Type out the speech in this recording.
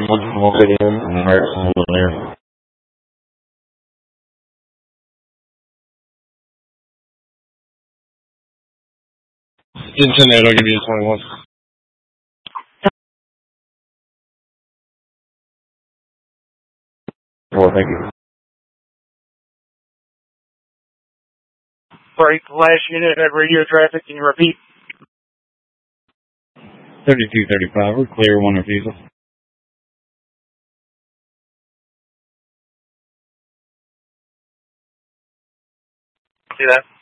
Someone get in and hurt someone there. Internet, I'll give you a 21. Well, thank you. Break last unit at radio traffic. Can you repeat? 3235, we're clear, one refusal. See that?